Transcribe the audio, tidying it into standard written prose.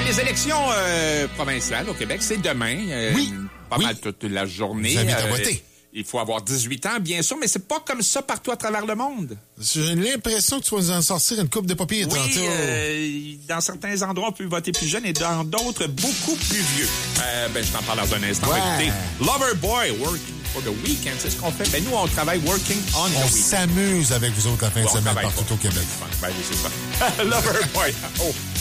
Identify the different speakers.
Speaker 1: Les élections provinciales au Québec, c'est demain.
Speaker 2: Oui.
Speaker 1: Pas mal toute la journée.
Speaker 2: Vous avez à voter.
Speaker 1: Il faut avoir 18 ans, bien sûr, mais c'est pas comme ça partout à travers le monde.
Speaker 2: J'ai l'impression que tu vas nous en sortir une coupe de papier tantôt.
Speaker 1: Dans certains endroits, on peut voter plus jeune et dans d'autres, beaucoup plus vieux. Je t'en parle dans un instant.
Speaker 2: Ouais.
Speaker 1: Écoutez, Loverboy, Working for the Weekend, c'est ce qu'on fait. Nous, on travaille Working on the
Speaker 2: On
Speaker 1: Weekend.
Speaker 2: s'amuse avec vous autres la fin de semaine partout au Québec.
Speaker 1: Oui, c'est ça. Loverboy. Oh.